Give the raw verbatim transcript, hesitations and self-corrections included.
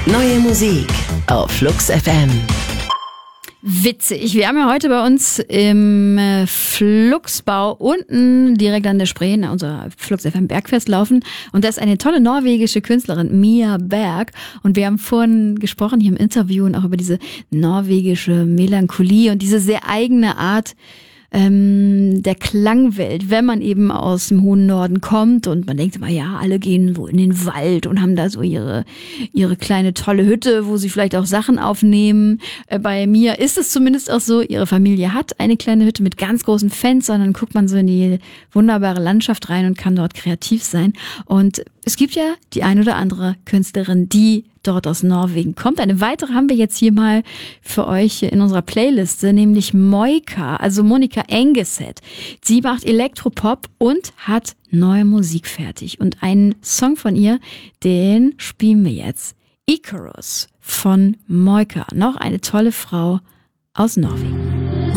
Neue Musik auf Flux F M. Witzig. Wir haben ja heute bei uns im Fluxbau unten direkt an der Spree, na, unser Flux F M Bergfest laufen. Und da ist eine tolle norwegische Künstlerin, Mia Berg. Und wir haben vorhin gesprochen hier im Interview und auch über diese norwegische Melancholie und diese sehr eigene Art ähm, der Klangwelt, wenn man eben aus dem hohen Norden kommt und man denkt immer, ja, alle gehen so in den Wald und haben da so ihre ihre kleine tolle Hütte, wo sie vielleicht auch Sachen aufnehmen. Äh, bei mir ist es zumindest auch so, ihre Familie hat eine kleine Hütte mit ganz großen Fenstern, dann guckt man so in die wunderbare Landschaft rein und kann dort kreativ sein. Und es gibt ja die ein oder andere Künstlerin, die dort aus Norwegen kommt. Eine weitere haben wir jetzt hier mal für euch in unserer Playliste, nämlich Moika, also Monica Engeset. Sie macht Elektropop und hat neue Musik fertig. Und einen Song von ihr, den spielen wir jetzt. Icarus von Moika, noch eine tolle Frau aus Norwegen.